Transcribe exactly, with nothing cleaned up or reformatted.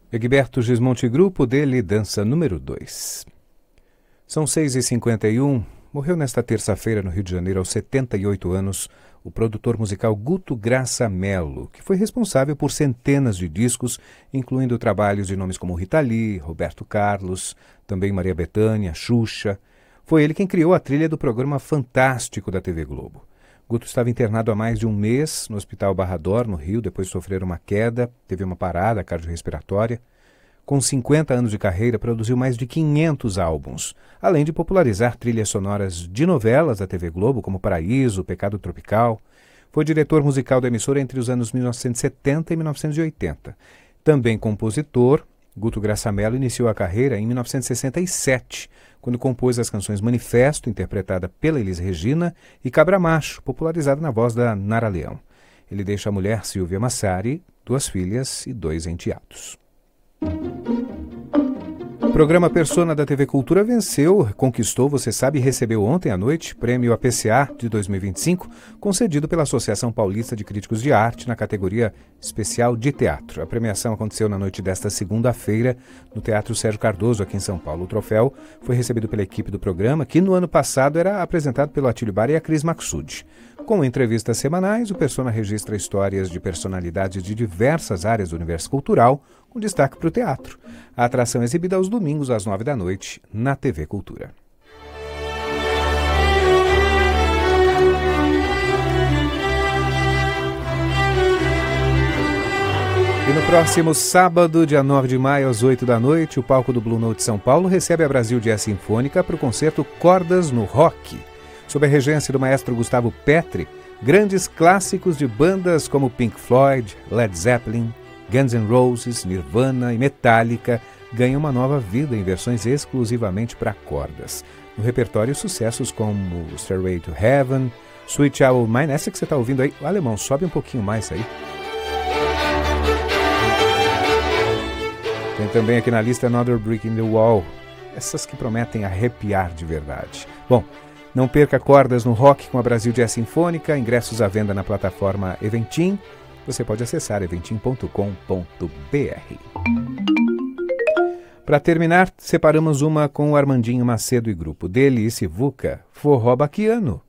Egberto Gismonti Grupo, dele Dança número dois. São seis e cinquenta e um. Morreu nesta terça-feira no Rio de Janeiro aos setenta e oito anos o produtor musical Guto Graça Mello, que foi responsável por centenas de discos, incluindo trabalhos de nomes como Rita Lee, Roberto Carlos, também Maria Bethânia, Xuxa. Foi ele quem criou a trilha do programa Fantástico da T V Globo. Guto estava internado há mais de um mês no Hospital Barra d'Or, no Rio, depois de sofrer uma queda, teve uma parada cardiorrespiratória. Com cinquenta anos de carreira, produziu mais de quinhentos álbuns, além de popularizar trilhas sonoras de novelas da T V Globo, como Paraíso, Pecado Tropical. Foi diretor musical da emissora entre os anos mil novecentos e setenta e mil novecentos e oitenta. Também compositor, Guto Graça Mello iniciou a carreira em mil novecentos e sessenta e sete, quando compôs as canções Manifesto, interpretada pela Elis Regina, e Cabra Macho, popularizada na voz da Nara Leão. Ele deixa a mulher Silvia Massari, duas filhas e dois enteados. O programa Persona da T V Cultura venceu, conquistou, você sabe, e recebeu ontem à noite prêmio A P C A de dois mil e vinte e cinco, concedido pela Associação Paulista de Críticos de Arte na categoria Especial de Teatro. A premiação aconteceu na noite desta segunda-feira no Teatro Sérgio Cardoso, aqui em São Paulo. O troféu foi recebido pela equipe do programa, que no ano passado era apresentado pelo Atílio Bar e a Cris Maxud. Com entrevistas semanais, o Persona registra histórias de personalidades de diversas áreas do universo cultural, com destaque para o teatro. A atração é exibida aos domingos, às nove da noite, na T V Cultura. E no próximo sábado, dia nove de maio, às oito da noite, o palco do Blue Note São Paulo recebe a Brasil Jazz Sinfônica para o concerto Cordas no Rock. Sob a regência do maestro Gustavo Petri, grandes clássicos de bandas como Pink Floyd, Led Zeppelin, Guns N' Roses, Nirvana e Metallica ganham uma nova vida em versões exclusivamente para cordas. No repertório, sucessos como Stairway to Heaven, Sweet Child O' Mine, essa que você está ouvindo aí. O alemão, sobe um pouquinho mais aí. Tem também aqui na lista Another Brick in the Wall, essas que prometem arrepiar de verdade. Bom, não perca Cordas no Rock com a Brasil Jazz Sinfônica, ingressos à venda na plataforma Eventim. Você pode acessar eventim ponto com ponto b r. Para terminar, separamos uma com o Armandinho Macedo e grupo dele e Sivuca, Forró Baquiano.